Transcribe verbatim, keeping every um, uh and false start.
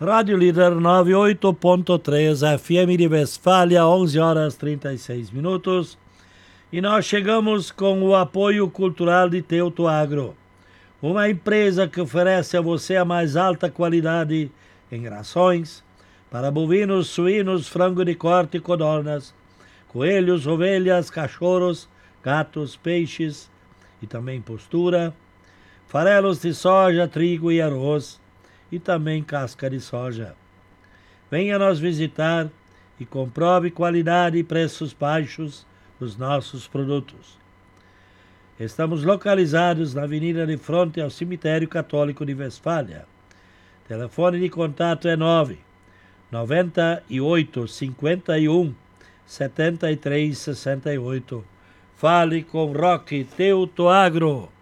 Rádio Líder noventa e oito ponto três F M de Westfália, onze horas e trinta e seis minutos. E nós chegamos com o apoio cultural de Teuto Agro, uma empresa que oferece a você a mais alta qualidade em rações para bovinos, suínos, frango de corte e codornas, coelhos, ovelhas, cachorros, gatos, peixes e também postura, farelos de soja, trigo e arroz e também casca de soja. Venha nos visitar e comprove qualidade e preços baixos dos nossos produtos. Estamos localizados na avenida de frente ao Cemitério Católico de Westfália. Telefone de contato é nove noventa e oito, cinquenta e um, setenta e três, sessenta e oito. Fale com Roque Teuto Agro.